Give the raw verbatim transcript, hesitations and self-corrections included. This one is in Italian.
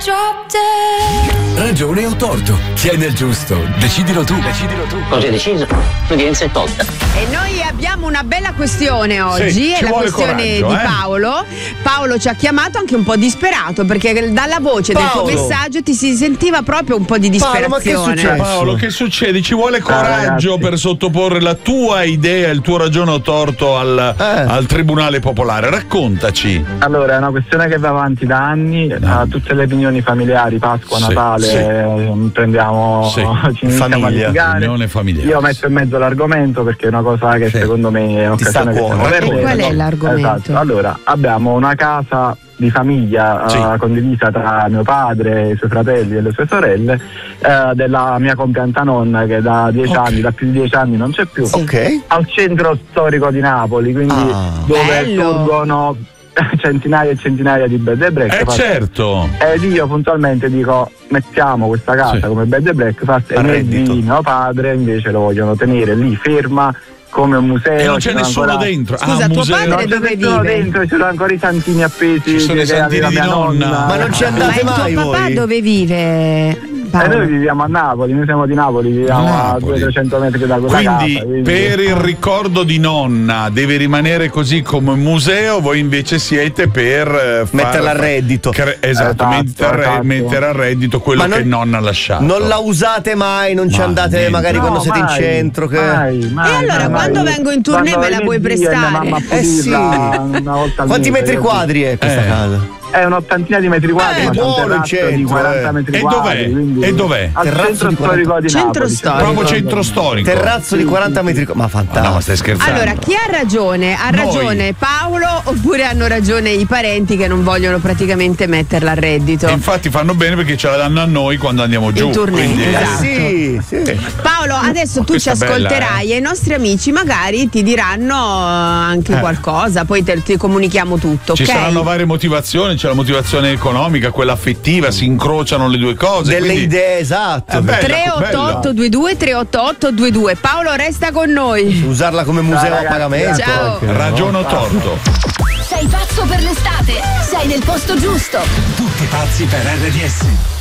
drop dead. Ragione o torto? Chi è nel giusto? Decidilo tu. Decidilo tu. Cosa hai deciso? L'udienza è tolta. E noi abbiamo una bella questione oggi, Sì, è ci la vuole questione coraggio, di eh? Paolo. Paolo ci ha chiamato anche un po' disperato perché dalla voce Paolo. del tuo messaggio ti si sentiva proprio un po' di disperazione. Paolo, ma che è successo? Paolo, che succede? Ci vuole coraggio ragazzi. per sottoporre la tua idea, il tuo ragione o torto al, Eh. al Tribunale Popolare. Raccontaci. Allora, è una questione che va avanti da anni, a tutte le riunioni familiari, Pasqua, Sì, Natale, sì. eh, prendiamo, Sì. ci iniziamo a Famiglia, litigare. riunione familiare. Io metto in mezzo l'argomento perché è una cosa che Sì. secondo me è Ti sta a un'occasione che cuore. stiamo E perdendo. qual è l'argomento? Esatto. Allora, abbiamo una casa di famiglia Sì. eh, condivisa tra mio padre, i suoi fratelli e le sue sorelle, eh, della mia compianta nonna che da dieci Ok. anni, da più di dieci anni non c'è più, Ok. al centro storico di Napoli, quindi Ah. dove Bello. sorgono centinaia e centinaia di bed and breakfast. Eh certo. Ed io puntualmente dico mettiamo questa casa Sì. come bed and breakfast e A i miei reddito. zii, mio padre invece lo vogliono tenere lì ferma come un museo. E non ci c'è sono nessuno ancora... dentro. Scusa, ah, tuo museo. padre Non c'è dove nessuno vive? dentro, ci sono ancora i santini appesi Ci sono i che aveva santini mia di nonna. Ma non ci Ma andate il mai tuo papà voi? dove vive? E Paolo? noi viviamo a Napoli, noi siamo di Napoli, viviamo a Napoli. duecento trecento metri da quella Quindi, casa. quindi- per il ricordo di nonna deve rimanere così come un museo, voi invece siete per eh, far- Metterla a reddito. cre- esatto, Esatto, mettere, esatto. mettere a reddito quello Ma non- che nonna ha lasciato. Non la usate mai, non ci Ma andate niente. magari No, quando siete in mai, centro. Che... mai, mai, E allora, mai, quando mai. vengo in tournée Quando me la i puoi miei zii e mia prestare? mamma a Eh sì. pulirla una volta al Quanti mese, metri così. quadri è questa Eh. casa? È un'ottantina di metri quadri, Eh, ma c'è buono un il terrazzo centro, di quaranta eh. metri E quadri. dov'è? quindi E dov'è? Al Terrazzo centro di storico di Centro Napoli. storico. Proprio centro storico. Terrazzo di quaranta metri quadri. Ma fantastico. No, ma stai scherzando? Allora, chi ha ragione? Ha Noi. ragione Paolo oppure hanno ragione i parenti che non vogliono praticamente metterla a reddito? E infatti fanno bene perché ce la danno a noi quando andiamo giù. In tournée, quindi, eh, esatto. Sì, sì. Paolo, adesso tu ci questa è bella, ascolterai e i nostri amici magari ti diranno eh, anche Eh. qualcosa, poi te, ti comunichiamo tutto, Ci ok? saranno varie motivazioni, c'è la motivazione economica, quella affettiva, si incrociano le due cose. Delle quindi- idee, esatto. Eh, bella, tre otto otto due due tre otto otto due due. Paolo, resta con noi. Usarla come museo a ragazzi, pagamento. ciao. anche, no? Ragione o torto? Sei pazzo per l'estate? Sei nel posto giusto. Tutti pazzi per R D S.